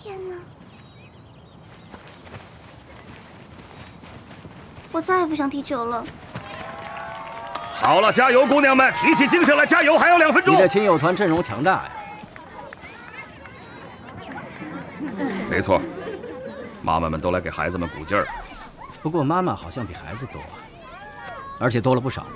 天哪！我再也不想踢球了。 好了，加油，姑娘们，提起精神来，加油！还有2分钟。 你的亲友团阵容强大呀。 没错，妈妈们都来给孩子们鼓劲儿。 不过妈妈好像比孩子多，而且多了不少。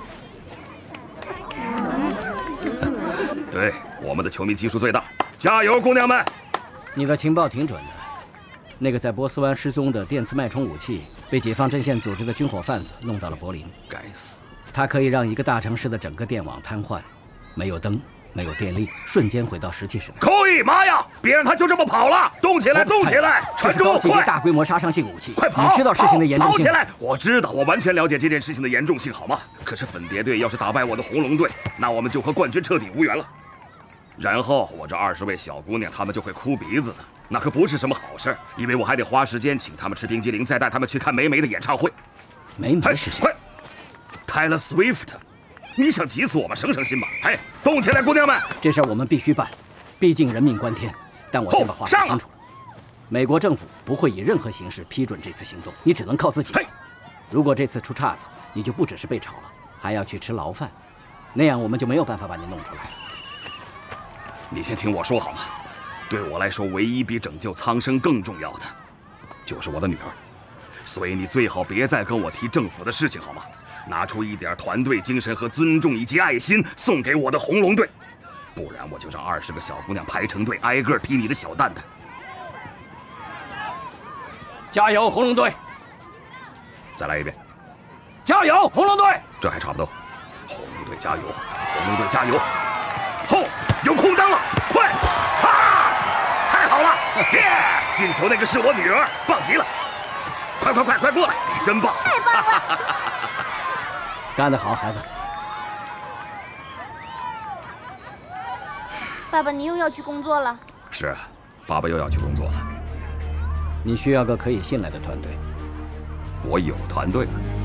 对，我们的球迷基数最大，加油，姑娘们！ 你的情报挺准的。那个在波斯湾失踪的电磁脉冲武器，被解放阵线组织的军火贩子弄到了柏林。 该死！ 它可以让一个大城市的整个电网瘫痪，没有灯，没有电力，瞬间回到石器时代。 扣一！妈呀！别让他就这么跑了！动起来，动起来！传中，快！ 大规模杀伤性武器， 快跑！ 你知道事情的严重性？ 跑起来！我知道，我完全了解这件事情的严重性，好吗？可是粉蝶队要是打败我的红龙队，那我们就和冠军彻底无缘了。然后我这20位小姑娘，她们就会哭鼻子的，那可不是什么好事，因为我还得花时间请她们吃冰激凌，再带她们去看美美的演唱会。 美美是谁？ 快 ，Taylor Swift， 你想急死我们，省省心吧！哎，动起来，姑娘们！ 这事儿我们必须办，毕竟人命关天。但我先把话说清楚了，美国政府不会以任何形式批准这次行动，你只能靠自己。如果这次出岔子，你就不只是被炒了，还要去吃牢饭，那样我们就没有办法把你弄出来了。 你先听我说好吗？对我来说，唯一比拯救苍生更重要的，就是我的女儿。所以你最好别再跟我提政府的事情，好吗？拿出一点团队精神和尊重以及爱心，送给我的红龙队，不然我就让20个小姑娘排成队，挨个踢你的小蛋蛋。 加油，红龙队！ 再来一遍。 加油，红龙队！ 这还差不多。红龙队加油！红龙队加油！后有空当了，快！啊！太好了！耶！进球那个是我女儿，棒极了！快过来，你真棒！ 太棒了！ 干得好，孩子。 爸爸，你又要去工作了？ 是啊，爸爸又要去工作了。 你需要个可以信赖的团队。 我有团队了。